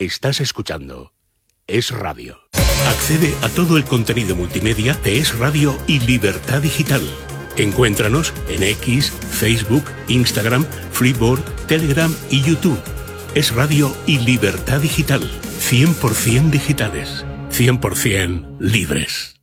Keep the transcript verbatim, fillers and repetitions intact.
Estás escuchando Es Radio. Accede a todo el contenido multimedia de Es Radio y Libertad Digital. Encuéntranos en X, Facebook, Instagram, Freeboard, Telegram y YouTube. Es Radio y Libertad Digital. cien por ciento digitales. cien por ciento libres.